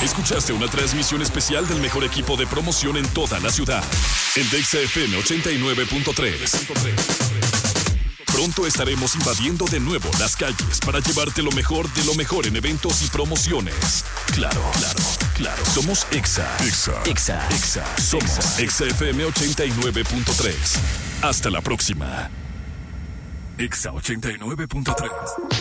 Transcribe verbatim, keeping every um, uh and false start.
Escuchaste una transmisión especial del mejor equipo de promoción en toda la ciudad. El de Exa F M ochenta y nueve punto tres. Pronto estaremos invadiendo de nuevo las calles para llevarte lo mejor de lo mejor en eventos y promociones. Claro, claro, claro. Somos Exa. Exa. Exa. Exa. Somos Exa F M ochenta y nueve punto tres. Hasta la próxima. Exa ochenta y nueve punto tres.